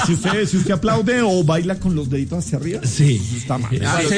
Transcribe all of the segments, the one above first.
Si usted aplaude o baila con los deditos hacia arriba, sí, eso está mal.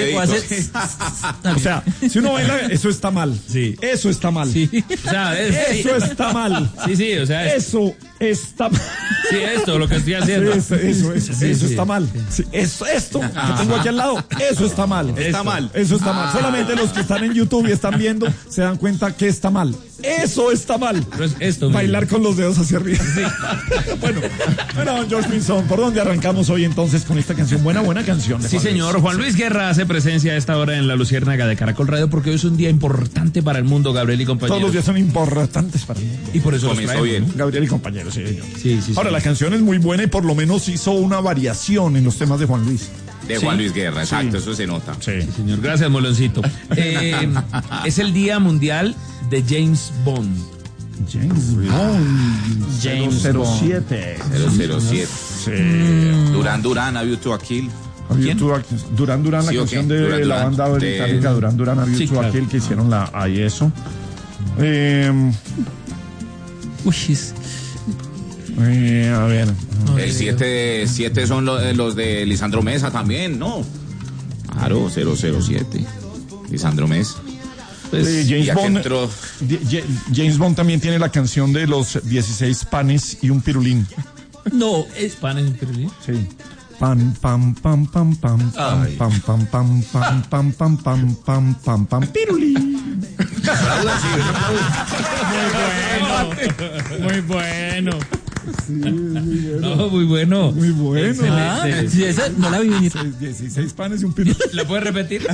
O sea, si uno baila, eso está mal. Sí. Eso está mal. Sí. O sea, eso está mal. Sí, o sea, eso está mal. Sí, esto, lo que estoy haciendo. Eso está mal. Sí, esto que tengo aquí al lado, eso está mal. Está mal. Eso está mal. Solamente los que están en YouTube y están viendo se dan cuenta que está mal. Eso está mal. Pero es esto. Bailar con los dedos hacia arriba. Sí. bueno, George Pinzón, ¿por dónde arrancamos hoy entonces con esta canción? Buena canción. Sí, señor. Juan Luis Guerra hace presencia a esta hora en La Luciérnaga de Caracol Radio porque hoy es un día importante para el mundo, Gabriel y compañeros. Todos los días son importantes para el mundo. Y por eso comenzó bien. ¿No? Gabriel y compañeros, sí, señor. Sí. Ahora, la canción es muy buena y por lo menos hizo una variación en los temas de Juan Luis. De Juan Luis Guerra, exacto, eso se nota. Sí, señor. Gracias, Moloncito. Es el Día Mundial de James Bond. James Bond. 007. 007. Sí. Duran, A View to a Kill. Duran, la sí, canción okay. de Duran, la banda británica Duran, A View to a Kill, que hicieron ahí eso. A ver. El 7 son los de Lisandro Mesa también, ¿no? Claro, 007. Lisandro Mesa. Pues, James Bond también tiene la canción de los 16 panes y un pirulín. No, es panes y un pirulín. Sí. Pam pam pam pam pam pam pam pam pam pam pam pam pam pam pam pam pirulín. Muy bueno. Sí, muy bueno. No, muy bueno. Muy bueno. Sí, esa no la vi venir. 16 panes y un pirulín. ¿La puedes repetir?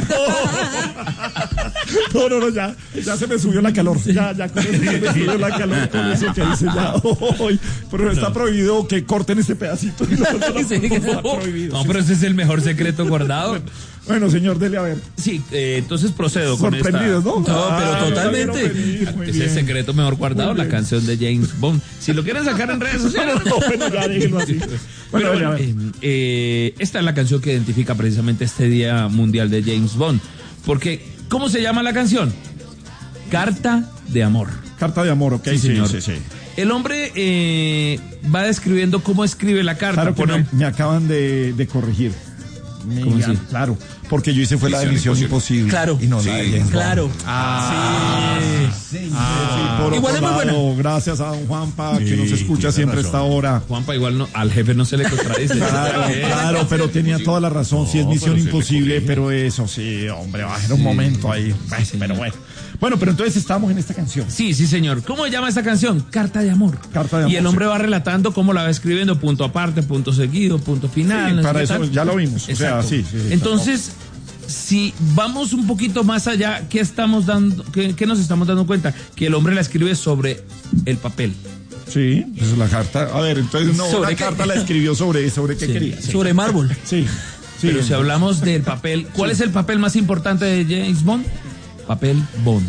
No, ya se me subió la calor. Ya con eso se me subió la calor con eso que dice ya. Pero está prohibido que corten ese pedacito. Está prohibido. No, pero ese es el mejor secreto guardado. Bueno, señor, dele a ver. Sí, entonces procedo con esta. Sorprendidos, ¿no? No, pero totalmente. Es el secreto mejor guardado, la canción de James Bond. Si lo quieren sacar en redes sociales. No, ya déjenlo así. Bueno, esta es la canción que identifica precisamente este Día Mundial de James Bond. Porque, ¿cómo se llama la canción? Carta de amor. Carta de amor, ok. Sí, señor. Sí. El hombre va describiendo cómo escribe la carta. Claro que me acaban de corregir. ¿Cómo así? Claro, porque yo hice fue la de Misión Imposible. Claro. Y no la de James Bond. Claro. Sí, por igual es muy bueno. Gracias a don Juanpa, que nos escucha siempre a esta hora. Juanpa igual al jefe no se le contradice. Claro, pero tenía toda la razón. Sí, es Misión Imposible, pero eso sí, hombre, bajé un momento ahí. Pero bueno. Bueno, pero entonces estamos en esta canción. Sí, señor. ¿Cómo se llama esta canción? Carta de amor. Carta de amor. Y el hombre va relatando cómo la va escribiendo, punto aparte, punto seguido, punto final. Sí, para eso ya lo vimos. Exacto. O sea, sí. Entonces, si vamos un poquito más allá, ¿qué nos estamos dando cuenta? Que el hombre la escribe sobre el papel. Sí, es la carta. A ver, entonces una carta la escribió sobre qué quería. Sí. Sobre mármol. Sí. Pero si hablamos del papel, ¿cuál es el papel más importante de James Bond? Papel Bond.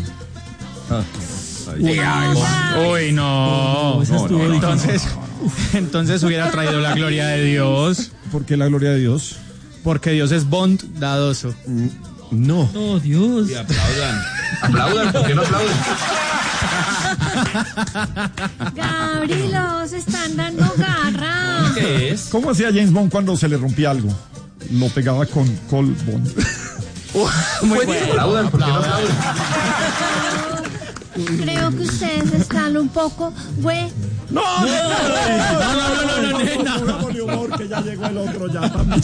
Uy, no. Entonces hubiera traído la gloria de Dios. ¿Por qué la gloria de Dios? Porque Dios es bondadoso. No. No, Dios. Y aplaudan, ¿por qué no aplauden? Gabriel, se están dando garra. ¿Qué es? ¿Cómo hacía James Bond cuando se le rompía algo? Lo pegaba con Col Bond. Muy bueno. Aplaudan, ¿por qué no aplauden? Creo que ustedes están un poco, No, que ya llegó el otro ya.